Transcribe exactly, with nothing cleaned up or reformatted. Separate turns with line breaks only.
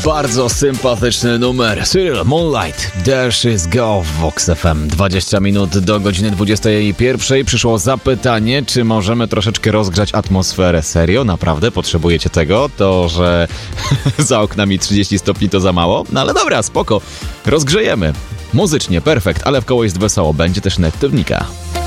Bardzo sympatyczny numer. Cyril, Moonlight, There She's Go w Vox F M. dwadzieścia minut do godziny dwudziestej pierwszej. Przyszło zapytanie, czy możemy troszeczkę rozgrzać atmosferę. Serio? Naprawdę? Potrzebujecie tego? To, że za oknami trzydzieści stopni to za mało? No ale dobra, spoko. Rozgrzejemy. Muzycznie, perfekt, ale w koło jest wesoło. Będzie też nettownika.